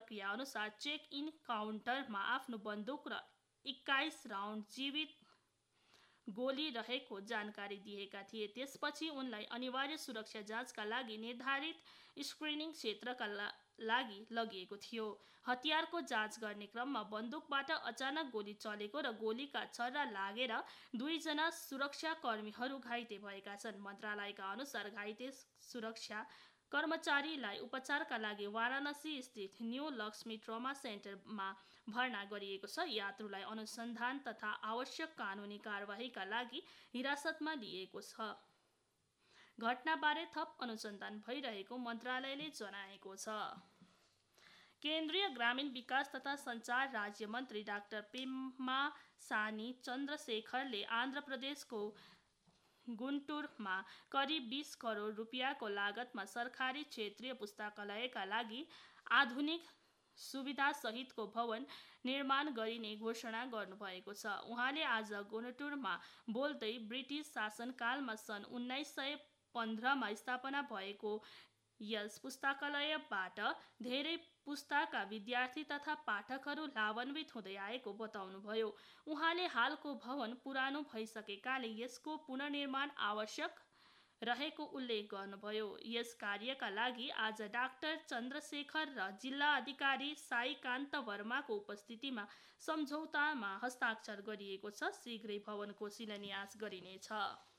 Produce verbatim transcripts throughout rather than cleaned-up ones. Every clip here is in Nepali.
प्रक्रिया अनुसार चेक इन काउन्टरमा आफ्नो बन्दुक र एक्काइस राउन्ड जीवित गोली रहेको जानकारी दिएका थिए। त्यसपछि उनलाई अनिवार्य सुरक्षा जाँचका लागि निर्धारित स्क्रिनिङ क्षेत्रका लागि लगिएको थियो। हतियारको जाँच गर्ने क्रममा बन्दुकबाट अचानक गोली चलेको र गोलीका छर्रा लागेर दुईजना सुरक्षाकर्मीहरू घाइते भएका छन्। मन्त्रालयका अनुसार घाइते सुरक्षा कर्मचारीलाई उपचारका लागि वाराणसी स्थित न्यू लक्ष्मी ट्रमा सेन्टरमा भर्ना गरिएको छ। यात्रुलाई अनुसन्धान तथा आवश्यक कानुनी कारबाहीका लागि हिरासतमा लिएको छ। घटनाबारे थप अनुसन्धान भइरहेको मन्त्रालयले जनाएको छ। केन्द्रीय ग्रामीण विकास तथा सञ्चार राज्य मन्त्री डाक्टर पेम्मा सानी चन्द्रशेखरले आन्ध्र प्रदेशको गुन्टुरमा करिब बीस करोड रुपियाँको लागतमा सरकारी क्षेत्रीय पुस्तकालयका लागि आधुनिक सुविधा सहितको भवन निर्माण गरिने घोषणा गर्नुभएको छ। उहाँले आज गुन्टुरमा बोल्दै ब्रिटिस शासनकालमा सन् उन्नाइस सय पन्ध्रमा स्थापना भएको यस पुस्तकालयबाट धेरै पुस्ताका विद्यार्थी तथा पाठकहरू लाभान्वित हुँदै आएको बताउनुभयो। उहाँले हालको भवन पुरानो भइसकेकाले यसको पुनर्निर्माण आवश्यक रहेको उल्लेख गर्नुभयो। यस कार्यका लागि आज डाक्टर चन्द्रशेखर र जिल्ला अधिकारी साईकान्त वर्माको उपस्थितिमा सम्झौतामा हस्ताक्षर गरिएको छ। शीघ्रै भवनको शिलान्यास गरिनेछ।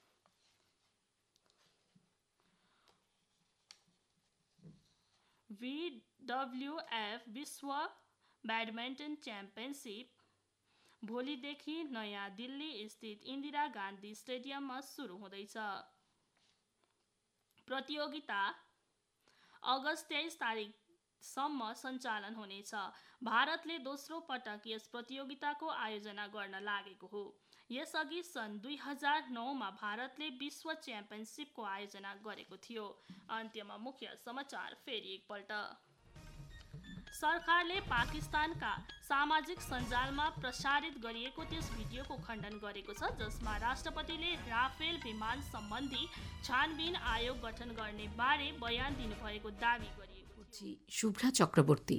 बीडब्ल्युएफ विश्व ब्याडमिन्टन च्याम्पियनसिप भोलिदेखि नयाँ दिल्ली स्थित इन्दिरा गान्धी स्टेडियममा सुरु हुँदैछ। प्रतियोगिता अगस्त तेइस तारिकसम्म सञ्चालन हुनेछ। भारतले दोस्रो पटक यस प्रतियोगिताको आयोजना गर्न लागेको हो। यसअघि सन् दुई हजार नौमा भारतले विश्व च्याम्पियनसिपको आयोजना गरेको थियो। अन्त्यमा मुख्य समाचार फेरि एकपल्ट। सरकारले पाकिस्तानका सामाजिक सञ्जालमा प्रसारित गरिएको त्यस भिडियोको खण्डन गरेको छ जसमा राष्ट्रपतिले राफेल विमान सम्बन्धी छानबिन आयोग गठन गर्ने बारे बयान दिनुभएको दावी गरिएको জি শুভ্রা চক্রবর্তী।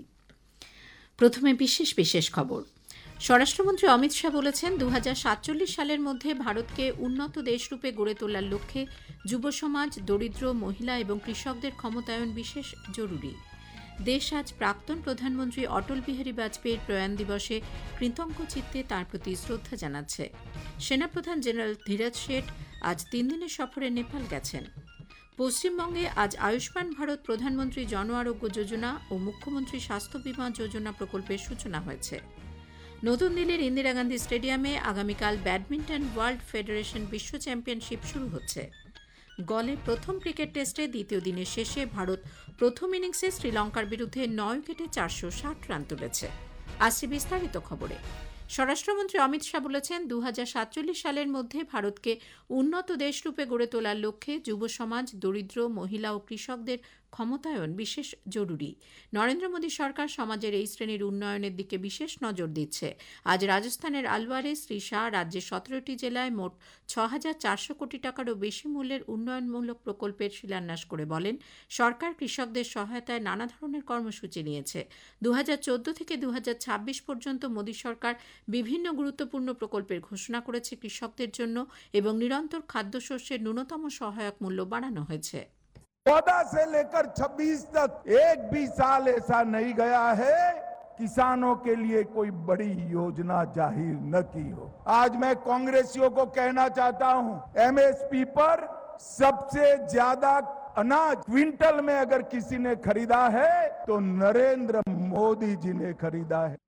প্রথমে বিশেষ বিশেষ খবর। স্বরাষ্ট্রমন্ত্রী অমিত শাহ বলেছেন দু হাজার সাতচল্লিশ সালের মধ্যে ভারতকে উন্নত দেশরূপে গড়ে তোলার লক্ষ্যে যুব সমাজ, দরিদ্র মহিলা এবং কৃষকদের ক্ষমতায়ন বিশেষ জরুরি। দেশ আজ প্রাক্তন প্রধানমন্ত্রী অটল বিহারী বাজপেয়ীর প্রয়াণ দিবসে কৃতজ্ঞ চিত্তে তাঁর প্রতি শ্রদ্ধা জানাচ্ছে। সেনাপ্রধান জেনারেল ধীরজ শেঠ আজ তিন দিনের সফরে নেপাল গেছেন। পশ্চিমবঙ্গে আজ আয়ুষ্মান ভারত প্রধানমন্ত্রী জন আরোগ্য যোজনা ও মুখ্যমন্ত্রী স্বাস্থ্য বীমা যোজনা প্রকল্পের সূচনা হয়েছে। নতুন দিল্লির ইন্দিরা গান্ধী স্টেডিয়ামে আগামীকাল ব্যাডমিন্টন ওয়ার্ল্ড ফেডারেশন বিশ্ব চ্যাম্পিয়নশিপ শুরু হচ্ছে। গলে প্রথম ক্রিকেট টেস্টে দ্বিতীয় দিনের শেষে ভারত প্রথম ইনিংসে শ্রীলঙ্কার বিরুদ্ধে নয় উইকেটে চারশো ষাট রান তুলেছে। আসছে বিস্তারিত খবরে। স্বরাষ্ট্রমন্ত্রী অমিত শাহ বলেছেন দু হাজার সাতচল্লিশ সালের মধ্যে ভারতকে উন্নত দেশরূপে গড়ে তোলার লক্ষ্যে যুব সমাজ, দরিদ্র মহিলা ও কৃষকদের ক্ষমতায়ন বিশেষ জরুরি। নরেন্দ্র মোদী সরকার সমাজের এই শ্রেণীর উন্নয়নের দিকে বিশেষ নজর দিচ্ছে। আজ রাজস্থানের আলওয়ারে শ্রী শাহ রাজ্যের সতেরোটি জেলায় মোট ছ হাজার চারশো কোটি টাকারও বেশি মূল্যের উন্নয়নমূলক প্রকল্পের শিলান্যাস করে বলেন সরকার কৃষকদের সহায়তায় নানা ধরনের কর্মসূচি নিয়েছে। দু হাজার চোদ্দ থেকে দু হাজার ছাব্বিশ পর্যন্ত মোদী সরকার বিভিন্ন গুরুত্বপূর্ণ প্রকল্পের ঘোষণা করেছে কৃষকদের জন্য এবং নিরন্তর খাদ্যশস্যের ন্যূনতম সহায়ক মূল্য বাড়ানো হয়েছে। चौदह से लेकर छब्बीस तक एक भी साल ऐसा नहीं गया है किसानों के लिए कोई बड़ी योजना जाहिर न की हो। आज मैं कांग्रेसियों को कहना चाहता हूं, एमएसपी पर सबसे ज्यादा अनाज क्विंटल में अगर किसी ने खरीदा है तो नरेंद्र मोदी जी ने खरीदा है।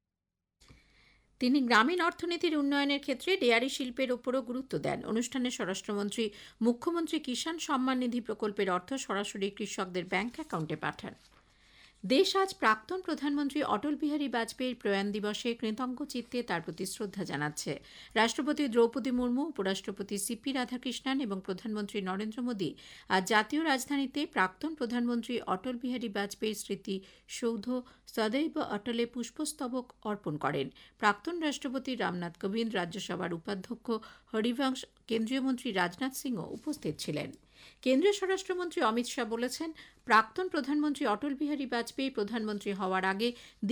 তিনি গ্রামীণ অর্থনীতির উন্নয়নের ক্ষেত্রে ডেয়ারি শিল্পের উপরও গুরুত্ব দেন। অনুষ্ঠানে স্বরাষ্ট্রমন্ত্রী মুখ্যমন্ত্রী কিষাণ সম্মান নিধি প্রকল্পের অর্থ সরাসরি কৃষকদের ব্যাংক অ্যাকাউন্টে পাঠান। দেশ আজ প্রাক্তন প্রধানমন্ত্রী অটল বিহারী বাজপেয়ীর প্রয়াণ দিবসে কৃতজ্ঞ চিত্তে তার প্রতি শ্রদ্ধা জানাচ্ছে। রাষ্ট্রপতি দ্রৌপদী মুর্মু, উপরাষ্ট্রপতি সিপি রাধাকৃষ্ণন এবং প্রধানমন্ত্রী নরেন্দ্র মোদী আজ জাতীয় রাজধানীতে প্রাক্তন প্রধানমন্ত্রী অটল বিহারী বাজপেয়ীর স্মৃতি সৌধ সদৈব অটলে পুষ্পস্তবক অর্পণ করেন। প্রাক্তন রাষ্ট্রপতি রামনাথ কোবিন্দ, রাজ্যসভার উপাধ্যক্ষ হরিবংশ, কেন্দ্রীয় মন্ত্রী রাজনাথ সিংও উপস্থিত ছিলেন। কেন্দ্রীয় স্বরাষ্ট্রমন্ত্রী অমিত শাহ বলেছেন প্রাক্তন প্রধানমন্ত্রী অটল বিহারী বাজপেয়ী প্রধানমন্ত্রী হওয়ার আগে